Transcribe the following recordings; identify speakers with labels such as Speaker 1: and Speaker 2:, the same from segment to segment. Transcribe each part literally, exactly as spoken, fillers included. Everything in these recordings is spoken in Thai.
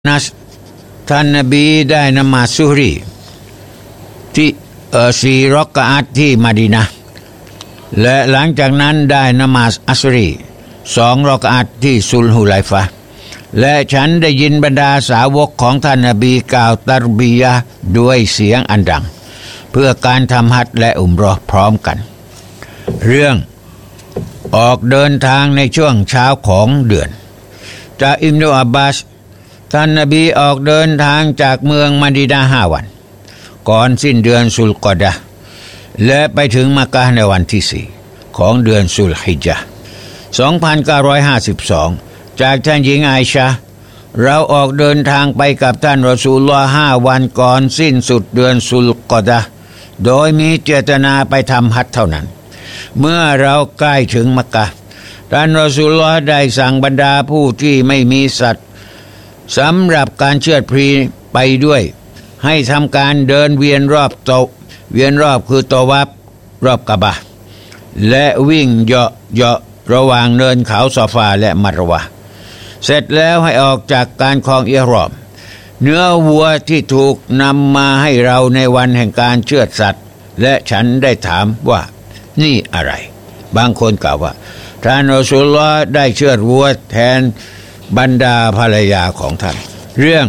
Speaker 1: นัสท่านนบีได้นมาซุฮรีที่เออสี่รักอะห์ที่มะดีนะห์และหลังจากนั้นได้นมาซอัสรีสองรักอะห์ที่ซุลฮุไลฟะห์และฉันได้ยินบรรดาสาวกของท่านนบีกล่าวตัรบียะห์ด้วยเสียงอันดังเพื่อการทำฮัจญ์และอุมเราะห์พร้อมกันเรื่องออกเดินทางในช่วงเช้าของเดือนจากอิบนุอับบาสท่านนบีออกเดินทางจากเมืองมะดีนะห์ห้าวันก่อนสิ้นเดือนซุลกอดะห์และไปถึงมักกะฮ์ในวันที่สี่ของเดือนซุลฮิจญะห์สองพันเก้าร้อยห้าสิบสองจากท่านหญิงอาอิชะห์เราออกเดินทางไปกับท่านรอซูลุลลอฮ์ห้าวันก่อนสิ้นสุดเดือนซุลกอดะห์โดยมีเจตนาไปทำฮัจญ์เท่านั้นเมื่อเราใกล้ถึงมักกะฮ์ท่านรอซูลุลลอฮ์ได้สั่งบรรดาผู้ที่ไม่มีสัตว์สำหรับการเชือดพลีไปด้วยให้ทำการเดินเวียนรอบโตเวียนรอบคือตอวัฟรอบกะบะห์และวิ่งเหาะเหาะระหว่างเนินเขาซอฟาและมัรวะห์เสร็จแล้วให้ออกจากการครองอิหรอมเนื้อวัวที่ถูกนำมาให้เราในวันแห่งการเชือดสัตว์และฉันได้ถามว่านี่อะไรบางคนกล่าวว่าท่านรอซูลุลลอฮ์ได้เชือดวัวแทนบรรดาภรรยาของท่านเรื่อง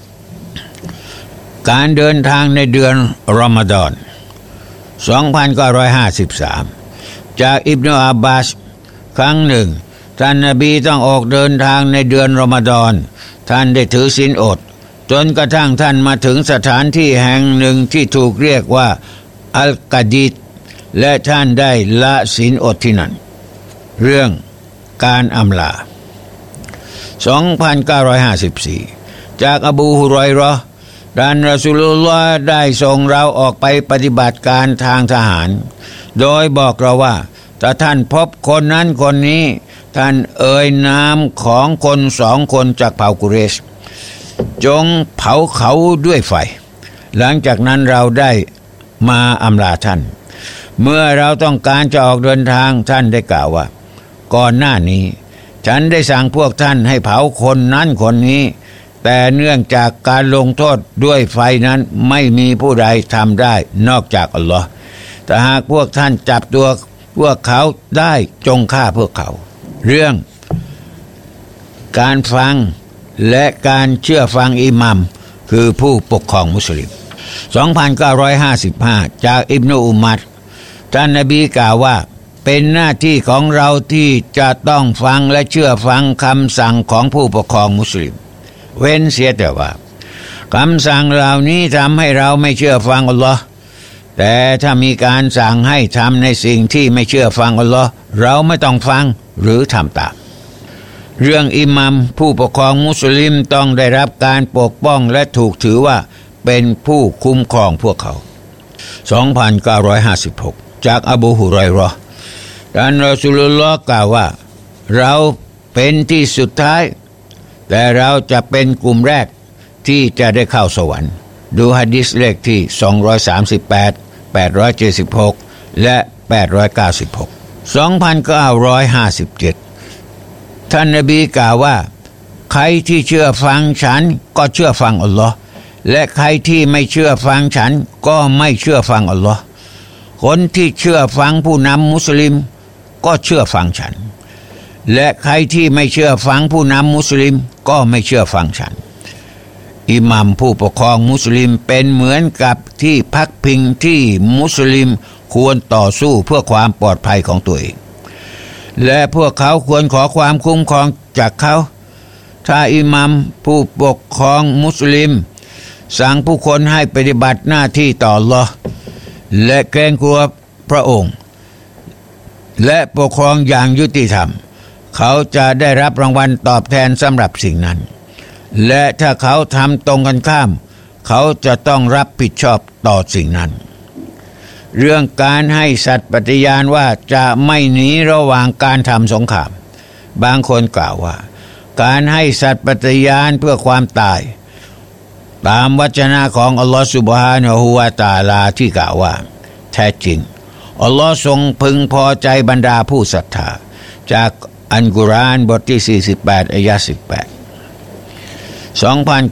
Speaker 1: การเดินทางในเดือนรอมฎอนสองพันเก้าร้อยห้าสิบสามจากอิบนุอับบาสครั้งหนึ่งท่านนบีต้องออกเดินทางในเดือนรอมฎอนท่านได้ถือศีลอดจนกระทั่งท่านมาถึงสถานที่แห่งหนึ่งที่ถูกเรียกว่าอัลกะดีดและท่านได้ละศีลอดที่นั่นเรื่องการอำลาสองพันเก้าร้อยห้าสิบสี่จากอบูฮุรอยเราะห์ท่านรอซูลุลลอฮ์ได้ส่งเราออกไปปฏิบัติการทางทหารโดยบอกเราว่าถ้าท่านพบคนนั้นคนนี้ท่านเอ่ยนามของคนสองคนจากเผ่ากุเรชจงเผาเขาด้วยไฟหลังจากนั้นเราได้มาอำลาท่านเมื่อเราต้องการจะออกเดินทางท่านได้กล่าวว่าก่อนหน้านี้ฉันได้สั่งพวกท่านให้เผาคนนั้นคนนี้แต่เนื่องจากการลงโทษด้วยไฟนั้นไม่มีผู้ใดทำได้นอกจากอัลลอฮ์แต่หากพวกท่านจับตัวพวกเขาได้จงฆ่าพวกเขาเรื่องการฟังและการเชื่อฟังอิหมัมคือผู้ปกครองมุสลิมสองพันเก้าร้อยห้าสิบห้าจากอิบนุอุมัรท่านนบีกล่าวว่าเป็นหน้าที่ของเราที่จะต้องฟังและเชื่อฟังคำสั่งของผู้ปกครองมุสลิมเว้นเสียแต่ว่าคำสั่งเหล่านี้ทำให้เราไม่เชื่อฟังอัลลอฮ์แต่ถ้ามีการสั่งให้ทำในสิ่งที่ไม่เชื่อฟังอัลลอฮ์เราไม่ต้องฟังหรือทำตามเรื่องอิหมัมผู้ปกครองมุสลิมต้องได้รับการปกป้องและถูกถือว่าเป็นผู้คุ้มครองพวกเขา สองพันเก้าร้อยห้าสิบหก จากอบูฮุรอยเราะห์ท่านรอซูลุลลอฮ์กล่าวว่าเราเป็นที่สุดท้ายแต่เราจะเป็นกลุ่มแรกที่จะได้เข้าสวรรค์ดูหะดีษเลขที่สองร้อยสามสิบแปด แปดร้อยเจ็ดสิบหกและแปดร้อยเก้าสิบหก สองพันเก้าร้อยห้าสิบเจ็ดท่านนบีกล่าวว่าใครที่เชื่อฟังฉันก็เชื่อฟังอัลลอฮ์และใครที่ไม่เชื่อฟังฉันก็ไม่เชื่อฟังอัลลอฮ์คนที่เชื่อฟังผู้นำมุสลิมก็เชื่อฟังฉันและใครที่ไม่เชื่อฟังผู้นำมุสลิมก็ไม่เชื่อฟังฉันอิหมัมผู้ปกครองมุสลิมเป็นเหมือนกับที่พักพิงที่มุสลิมควรต่อสู้เพื่อความปลอดภัยของตัวเองและพวกเขาควรขอความคุ้มครองจากเขาถ้าอิหมัมผู้ปกครองมุสลิมสั่งผู้คนให้ปฏิบัติหน้าที่ต่ออัลเลาะห์และเกรงกลัวพระองค์และปกครองอย่างยุติธรรมเขาจะได้รับรางวัลตอบแทนสำหรับสิ่งนั้นและถ้าเขาทำตรงกันข้ามเขาจะต้องรับผิดชอบต่อสิ่งนั้นเรื่องการให้สัตย์ปฏิญาณว่าจะไม่หนีระหว่างการทำสงครามบางคนกล่าวว่าการให้สัตย์ปฏิญาณเพื่อความตายตามวจนะของอัลลอฮฺซุบฮานะฮูวะตะอาลาที่กล่าวว่าแท้จริงอัลลอฮฺทรงพึงพอใจบรรดาผู้ศรัทธาจากอัลกุรอานบทที่สี่สิบแปดอายะห์สิบแปดสองพัน